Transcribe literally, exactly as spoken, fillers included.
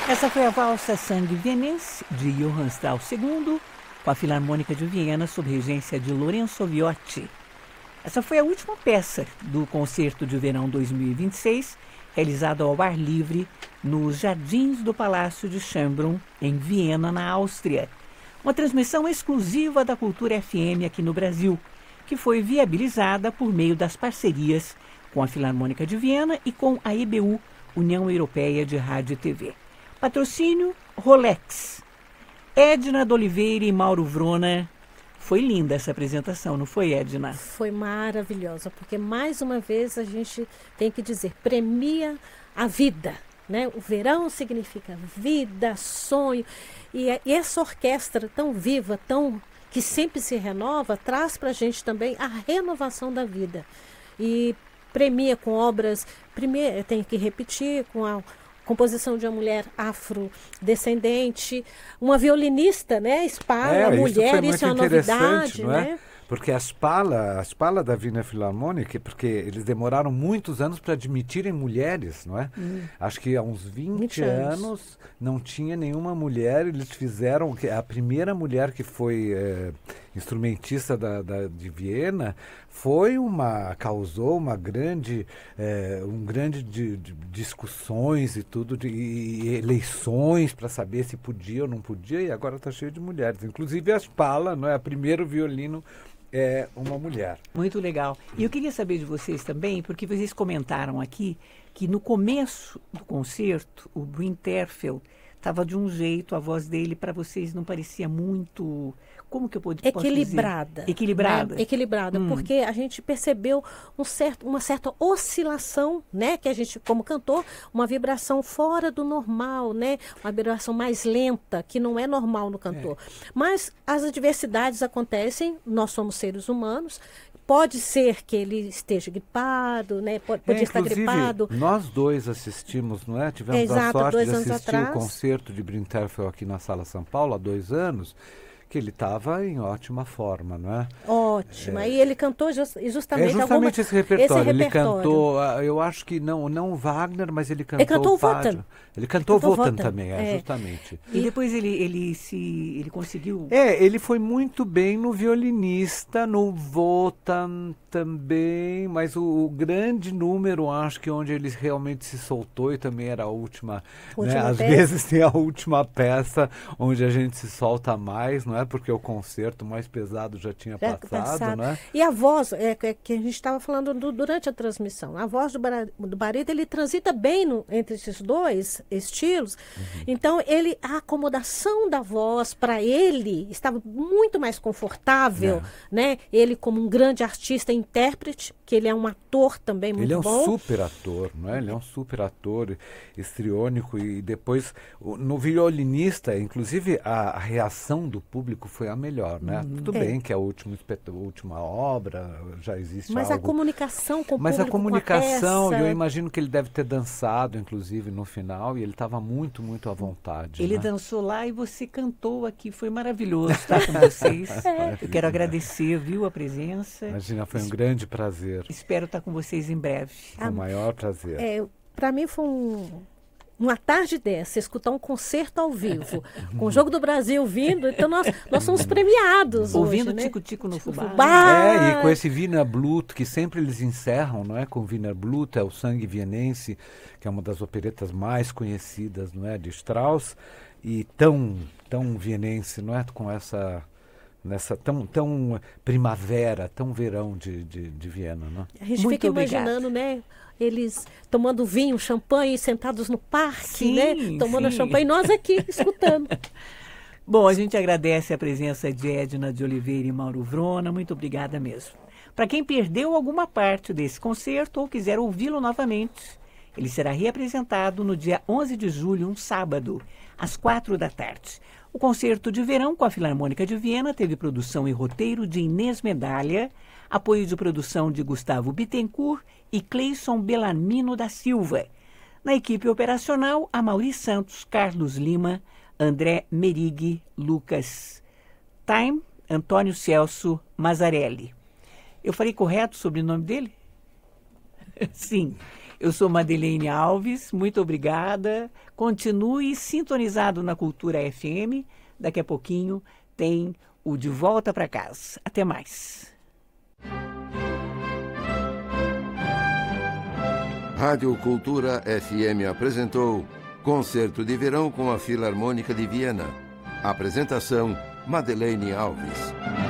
Essa foi a valsa Sangue Vienense, de Johann Strauss segundo, com a Filarmônica de Viena, sob regência de Lorenzo Viotti. Essa foi a última peça do Concerto de Verão dois mil e vinte e seis, realizado ao ar livre nos Jardins do Palácio de Schönbrunn, em Viena, na Áustria. Uma transmissão exclusiva da Cultura F M aqui no Brasil, que foi viabilizada por meio das parcerias com a Filarmônica de Viena e com a E B U, União Europeia de Rádio e T V. Patrocínio Rolex. Edna de Oliveira e Mauro Vrona. Foi linda essa apresentação, não foi, Edna? Foi maravilhosa, porque mais uma vez a gente tem que dizer, premia a vida, né? O verão significa vida, sonho, e, e essa orquestra tão viva, tão que sempre se renova, traz para a gente também a renovação da vida. E premia com obras, primeiro, tem que repetir, com a composição de uma mulher afrodescendente, uma violinista, né? Spala, é, mulher, isso, isso é uma novidade, não é? né? Porque a Spala, a Spala da Wiener Philharmonic, porque eles demoraram muitos anos para admitirem mulheres, não é? Hum. Acho que há uns vinte, vinte anos. anos não tinha nenhuma mulher, eles fizeram, a primeira mulher que foi é, instrumentista da, da, de Viena, foi uma, causou uma grande, é, um grande de, de discussões e tudo, de, e eleições para saber se podia ou não podia, e agora está cheio de mulheres. Inclusive a Spala, não é? A primeiro violino é uma mulher. Muito legal. E eu queria saber de vocês também, porque vocês comentaram aqui que no começo do concerto, o Winterfeld estava de um jeito, a voz dele para vocês não parecia muito... Como que eu posso dizer? Equilibrada. Equilibrada. Né? Equilibrada, hum. porque a gente percebeu um certo, uma certa oscilação, né? Que a gente, como cantor, uma vibração fora do normal, né? Uma vibração mais lenta, que não é normal no cantor. É. Mas as adversidades acontecem, nós somos seres humanos. Pode ser que ele esteja gripado, né? Pode, podia é, estar gripado. Nós dois assistimos, não é? Tivemos Exato, a sorte dois de anos assistir atrás. o concerto de Winterfeld aqui na Sala São Paulo há dois anos, que ele estava em ótima forma, não é? Ótima. É. E ele cantou just, justamente... É justamente alguma, esse, repertório. esse ele repertório. cantou, eu acho que não, não Wagner, mas ele cantou... Ele cantou o Padre. Wotan. Ele cantou o Wotan Wotan também, é, é. justamente. E depois ele, ele, se, ele conseguiu... É, ele foi muito bem no violinista, no Wotan também, mas o, o grande número, acho que onde ele realmente se soltou, e também era a última... última né? Às peça. vezes tem a última peça onde a gente se solta mais, não é? Porque o concerto mais pesado já tinha já passado, passado, né? E a voz, é, é que a gente estava falando do, durante a transmissão, a voz do, bar, do Barreto, ele transita bem no, entre esses dois estilos, uhum. Então ele, a acomodação da voz para ele estava muito mais confortável, é. Né? Ele como um grande artista, intérprete, que ele é um ator também muito bom. Ele é um bom. super ator, não é? Ele é um super ator histriônico, e depois no violinista, inclusive a, a reação do público foi a melhor, né? Hum, Tudo é. bem que é a última, a última obra, já existe Mas algo... a comunicação com o Mas público, a comunicação, com a peça... eu imagino que ele deve ter dançado, inclusive, no final, e ele estava muito, muito à vontade. Ele né? dançou lá e você cantou aqui, foi maravilhoso estar com vocês. É. Eu quero agradecer, viu, a presença. Imagina, foi um grande prazer. Espero estar com vocês em breve. Com o maior prazer. É, para mim foi um... Uma tarde dessa, escutar um concerto ao vivo, com o Jogo do Brasil vindo, então nós, nós somos premiados ouvindo hoje, né? Tico-Tico no Fubá. Fubá. É, e com esse Wiener Blut, que sempre eles encerram, não é? Com o Wiener Blut, é o Sangue Vienense, que é uma das operetas mais conhecidas, não é? De Strauss, e tão, tão vienense, não é? Com essa... nessa tão, tão primavera, tão verão de, de, de Viena, não? A gente Muito fica imaginando, obrigada. Né? Eles tomando vinho, champanhe, sentados no parque, sim, né? Tomando sim. champanhe, e nós aqui escutando. Bom, a gente agradece a presença de Edna de Oliveira e Mauro Vrona, muito obrigada mesmo. Para quem perdeu alguma parte desse concerto ou quiser ouvi-lo novamente, ele será reapresentado no dia onze de julho, um sábado, às quatro da tarde. O concerto de verão com a Filarmônica de Viena teve produção e roteiro de Inês Medalha, apoio de produção de Gustavo Bittencourt e Cleison Bellarmino da Silva. Na equipe operacional, Amaury Santos, Carlos Lima, André Merig, Lucas Time, Antônio Celso Mazzarelli. Eu falei correto sobre o nome dele? Sim. Eu sou Madeleine Alves, muito obrigada. Continue sintonizado na Cultura F M. Daqui a pouquinho tem o De Volta para Casa. Até mais. Rádio Cultura F M apresentou Concerto de Verão com a Filarmônica de Viena. Apresentação, Madeleine Alves.